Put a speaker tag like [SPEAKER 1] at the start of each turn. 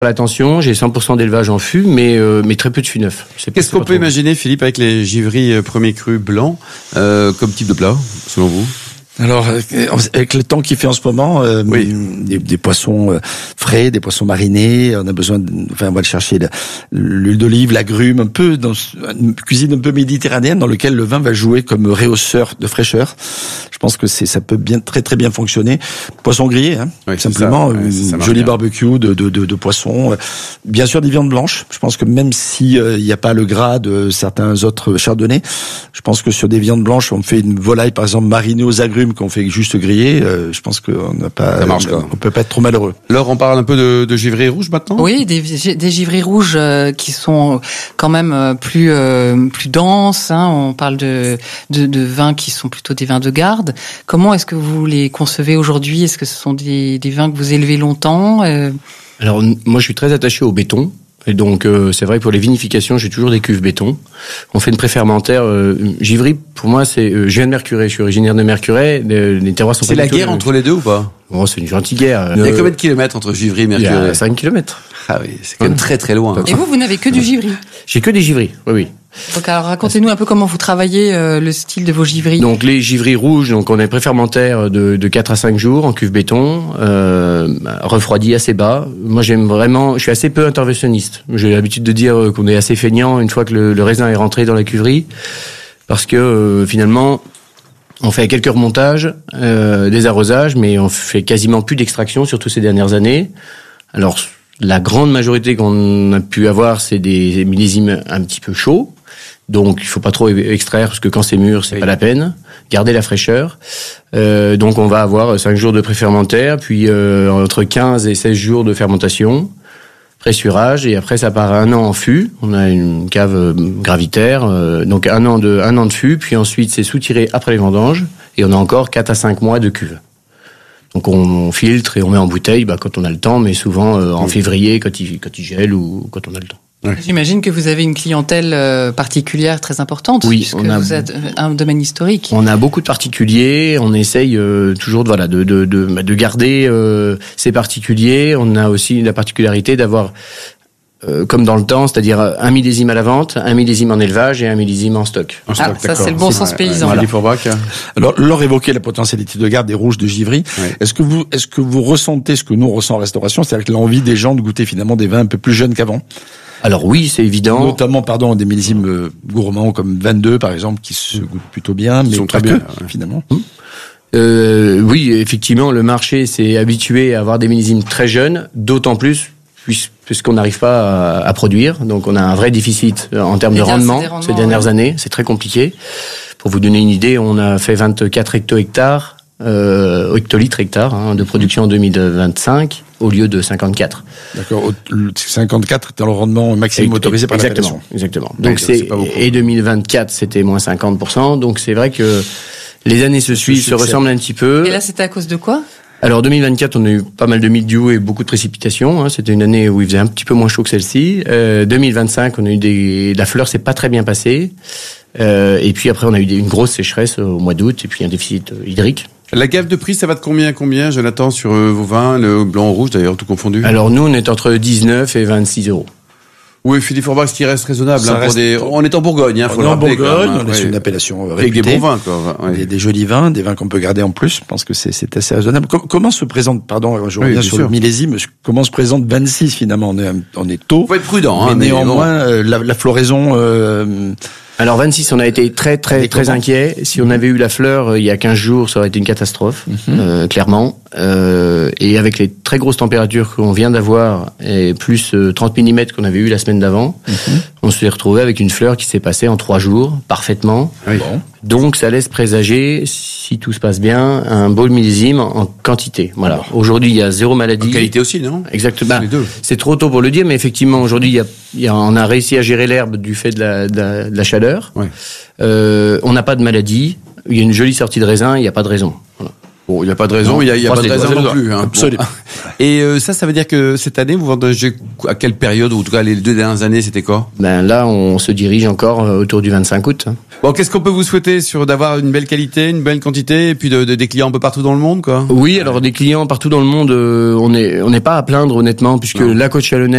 [SPEAKER 1] l'attention, j'ai 100% d'élevage en fût, mais très peu de fût neuf.
[SPEAKER 2] Qu'est-ce qu'on peut imaginer, Philippe, avec les givry premiers crus blancs, comme type de plat, selon vous?
[SPEAKER 3] Alors, avec le temps qu'il fait en ce moment, des poissons frais, des poissons marinés, on a besoin, on va le chercher l'huile d'olive, l'agrumes, un peu dans une cuisine un peu méditerranéenne dans lequel le vin va jouer comme rehausseur de fraîcheur. Je pense que ça peut très très bien fonctionner. Poisson grillé, simplement, joli barbecue de poisson. Bien sûr, des viandes blanches. Je pense que même si il n'y a pas le gras de certains autres chardonnays, je pense que sur des viandes blanches, on fait une volaille par exemple marinée aux agrumes qu'on fait juste griller, je pense qu'on n'a pas, on peut pas être trop malheureux.
[SPEAKER 2] Laure, on parle un peu de givry rouge maintenant?
[SPEAKER 4] Oui, des givry rouges qui sont quand même plus denses. On parle de vins qui sont plutôt des vins de garde. Comment est-ce que vous les concevez aujourd'hui? Est-ce que ce sont des vins que vous élevez longtemps?
[SPEAKER 1] Alors moi, je suis très attaché au béton. Et donc c'est vrai que pour les vinifications, j'ai toujours des cuves béton. On fait une préfermentaire givry. Pour moi, je viens de Mercurey. Je suis originaire de Mercurey. Les terroirs sont.
[SPEAKER 2] C'est la guerre entre les deux ou pas?
[SPEAKER 1] Oh, c'est une gentille guerre.
[SPEAKER 2] Il y a combien de kilomètres entre Givry et Mercurey?
[SPEAKER 1] Il y a 5 kilomètres.
[SPEAKER 2] Ah oui, c'est quand même très très loin.
[SPEAKER 4] Et vous n'avez que du givry?
[SPEAKER 1] J'ai que des givry. Oui.
[SPEAKER 4] Donc alors racontez-nous un peu comment vous travaillez le style de vos givry.
[SPEAKER 1] Donc les givry rouges, donc on a un préfermentaire de 4 à 5 jours en cuve béton, refroidi assez bas. Moi je suis assez peu interventionniste. J'ai l'habitude de dire qu'on est assez feignant une fois que le raisin est rentré dans la cuverie, parce que finalement on fait quelques remontages, des arrosages, mais on fait quasiment plus d'extraction, surtout ces dernières années. Alors la grande majorité qu'on a pu avoir, c'est des millésimes un petit peu chauds. Donc, il faut pas trop extraire, parce que quand c'est mûr, c'est pas la peine. Garder la fraîcheur. Donc, on va avoir 5 jours de préfermentaire, puis entre 15 et 16 jours de fermentation, pressurage, et après, ça part 1 an en fût. On a une cave gravitaire, donc 1 an de fût, puis ensuite, c'est soutiré après les vendanges, et on a encore 4 à 5 mois de cuve. Donc on filtre et on met en bouteille quand on a le temps, mais souvent en février quand il gèle ou quand on a le temps.
[SPEAKER 4] Ouais. J'imagine que vous avez une clientèle particulière très importante, puisque vous êtes un domaine historique.
[SPEAKER 1] On a beaucoup de particuliers, on essaye toujours de garder ces particuliers. On a aussi la particularité d'avoir comme dans le temps, c'est-à-dire un millésime à la vente, un millésime en élevage et un millésime en stock.
[SPEAKER 4] Ça c'est le bon sens paysan.
[SPEAKER 2] Voilà.
[SPEAKER 3] Alors, Laure évoquait la potentialité de garde des rouges de Givry. Ouais. Est-ce que vous ressentez ce que nous on ressent en restauration, c'est-à-dire que l'envie des gens de goûter finalement des vins un peu plus jeunes qu'avant?
[SPEAKER 1] Alors oui, c'est évident.
[SPEAKER 3] Notamment, des millésimes gourmands comme 22 par exemple, qui se goûtent plutôt bien, mais
[SPEAKER 2] sont
[SPEAKER 3] pas
[SPEAKER 2] très bien,
[SPEAKER 3] finalement.
[SPEAKER 1] Oui, effectivement, le marché s'est habitué à avoir des millésimes très jeunes, d'autant plus puisqu'on n'arrive pas à produire. Donc on a un vrai déficit en termes de rendement ces dernières années. C'est très compliqué. Pour vous donner une idée, on a fait 24 hectolitres de production en 2025 au lieu de 54.
[SPEAKER 3] D'accord. 54 dans le rendement maximum autorisé par l'appellation.
[SPEAKER 1] Exactement. Donc et 2024 c'était moins 50%. Donc c'est vrai que les années se ressemblent un petit peu.
[SPEAKER 4] Et là c'était à cause de quoi?
[SPEAKER 1] Alors 2024, on a eu pas mal de mildiou et beaucoup de précipitations. C'était une année où il faisait un petit peu moins chaud que celle-ci. 2025, on a eu la fleur s'est pas très bien passée. Et puis après, on a eu une grosse sécheresse au mois d'août et puis un déficit hydrique.
[SPEAKER 2] La gamme de prix, ça va de combien à combien, Jonathan, sur vos vins, le blanc ou rouge d'ailleurs, tout confondu?
[SPEAKER 1] Alors nous, on est entre 19 et 26 euros.
[SPEAKER 2] Oui, Philippe Forbach, ce qui reste raisonnable. On est en Bourgogne, faut
[SPEAKER 3] le rappeler.
[SPEAKER 2] On
[SPEAKER 3] est sur une appellation réputée.
[SPEAKER 2] Avec des bons vins, quoi. Ouais.
[SPEAKER 3] Des jolis vins, des vins qu'on peut garder en plus. Je pense que c'est assez raisonnable. Comment se présente, je reviens sur le millésime, comment se présente 26 finalement? On est tôt.
[SPEAKER 2] Faut être prudent,
[SPEAKER 3] mais néanmoins, la floraison,
[SPEAKER 1] Alors 26, on a été très inquiet. Si on avait eu la fleur il y a 15 jours, ça aurait été une catastrophe, clairement. Et avec les très grosses températures qu'on vient d'avoir, et plus 30 mm qu'on avait eu la semaine d'avant, on s'est retrouvé avec une fleur qui s'est passée en 3 jours, parfaitement. Oui. Bon. Donc ça laisse présager, si tout se passe bien, un beau millésime en quantité. Voilà. Alors, aujourd'hui, il y a 0 maladie.
[SPEAKER 2] En qualité aussi, non?
[SPEAKER 1] Exactement. Les deux. C'est trop tôt pour le dire, mais effectivement, aujourd'hui, on a réussi à gérer l'herbe du fait de la chaleur. Ouais. On n'a pas de maladie. Il y a une jolie sortie de raisin, il n'y a pas de raison. Voilà.
[SPEAKER 2] Bon, il n'y a pas de raison, il y a pas de raison non plus. Hein.
[SPEAKER 3] Absolument.
[SPEAKER 2] Bon. Et ça veut dire que cette année, vous vendez à quelle période, ou en tout cas les 2 dernières années, c'était quoi?
[SPEAKER 1] Ben là, on se dirige encore autour du 25 août.
[SPEAKER 2] Bon, qu'est-ce qu'on peut vous souhaiter d'avoir une belle qualité, une belle quantité, et puis des clients un peu partout dans le monde, quoi?
[SPEAKER 1] Oui, alors des clients partout dans le monde, on n'est pas à plaindre honnêtement, puisque la côte chalonnaise